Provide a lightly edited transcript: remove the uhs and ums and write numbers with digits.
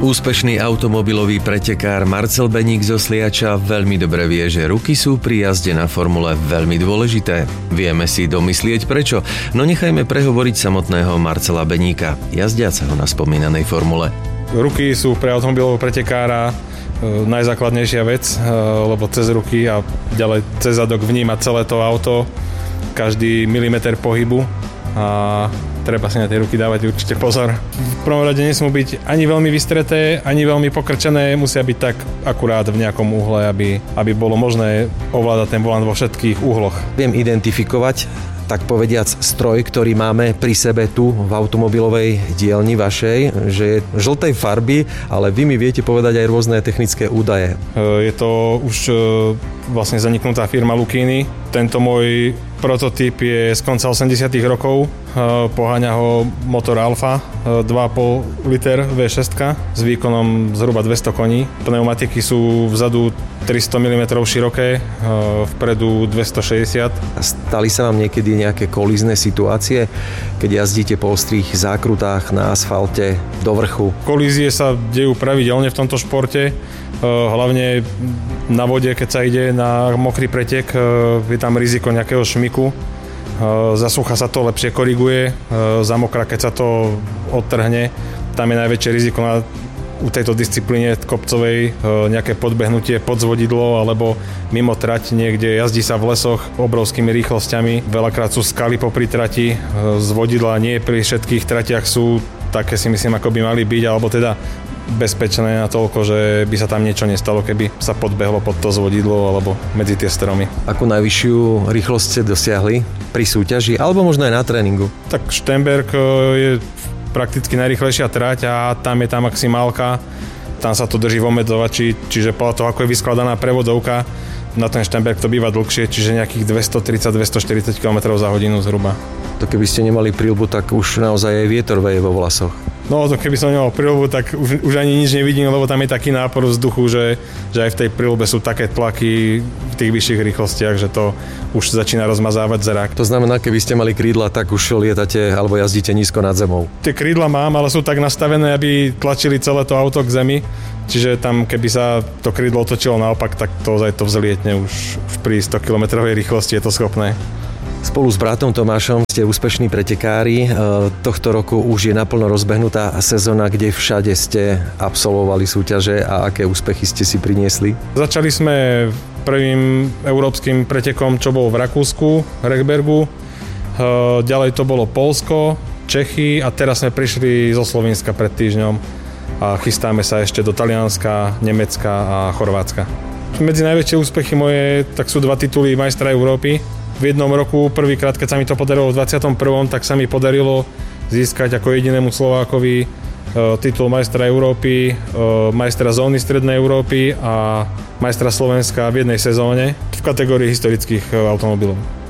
Úspešný automobilový pretekár Marcel Beník zo Sliača veľmi dobre vie, že ruky sú pri jazde na formule veľmi dôležité. Vieme si domyslieť prečo, no nechajme prehovoriť samotného Marcela Beníka, jazdiaceho na spomínanej formule. Ruky sú pre automobilového pretekára najzákladnejšia vec, lebo cez ruky a ďalej cez zadok vníma celé to auto, každý milimeter pohybu a treba si na tie ruky dávať určite pozor. V prvom rade nesmú byť ani veľmi vystreté, ani veľmi pokrčené, musia byť tak akurát v nejakom uhle, aby bolo možné ovládať ten volant vo všetkých uhloch. Viem identifikovať, tak povediac, stroj, ktorý máme pri sebe tu v automobilovej dielni vašej, že je žltej farby, ale vy mi viete povedať aj rôzne technické údaje. Je to už vlastne zaniknutá firma Lucchini. Tento môj prototyp je z konca 80. rokov. Poháňa ho motor Alfa, 2,5 liter V6 s výkonom zhruba 200 koní. Pneumatiky sú vzadu 300 mm široké, vpredu 260. Stali sa vám niekedy nejaké kolízne situácie, keď jazdíte po ostrých zákrutách na asfalte do vrchu? Kolízie sa dejú pravidelne v tomto športe, hlavne na vode, keď sa ide na mokrý pretek, je tam riziko nejakého šmiku. Za sucha sa to lepšie koriguje, za mokra, keď sa to odtrhne, tam je najväčšie riziko u tejto disciplíne kopcovej, nejaké podbehnutie pod zvodidlo alebo mimo trať niekde, jazdí sa v lesoch obrovskými rýchlosťami, veľakrát sú skaly popri trati, zvodidla nie pri všetkých tratiach sú také, si myslím, ako by mali byť, alebo teda bezpečné natoľko, že by sa tam niečo nestalo, keby sa podbehlo pod to zvodidlo alebo medzi tie stromy. Akú najvyššiu rýchlosť ste dosiahli pri súťaži, alebo možno aj na tréningu? Tak Štenberg je prakticky najrýchlejšia trať a tam je tá maximálka. Tam sa to drží v obmedzovači, čiže podľa toho, ako je vyskladaná prevodovka, na ten Štenberg to býva dlhšie, čiže nejakých 230-240 km za hodinu zhruba. To keby ste nemali príľbu, tak už naozaj aj vietor veje vo vlasoch. No to keby som nemal príľbu, tak už ani nič nevidím, lebo tam je taký nápor vzduchu, že aj v tej príľbe sú také tlaky v tých vyšších rýchlostiach, že to už začína rozmazávať zrak. To znamená, keby ste mali krídla, tak už lietate alebo jazdíte nízko nad zemou. Tie krídla mám, ale sú tak nastavené, aby tlačili celé to auto k zemi. Čiže tam, keby sa to krídlo otočilo naopak, tak to vzlietne už pri 100 km rýchlosti je to schopné. Spolu s bratom Tomášom ste úspešní pretekári. Tohto roku už je naplno rozbehnutá sezóna, kde všade ste absolvovali súťaže a aké úspechy ste si priniesli? Začali sme prvým európskym pretekom, čo bol v Rakúsku, Rechbergu. Ďalej to bolo Poľsko, Čechy a teraz sme prišli zo Slovenska pred týždňom a chystáme sa ešte do Talianska, Nemecka a Chorvátska. Medzi najväčšie úspechy moje tak sú 2 tituly majstra Európy. V jednom roku, prvýkrát, keď sa mi to podarilo v 21., tak sa mi podarilo získať ako jedinému Slovákovi titul majstra Európy, majstra zóny Strednej Európy a majstra Slovenska v jednej sezóne v kategórii historických automobilov.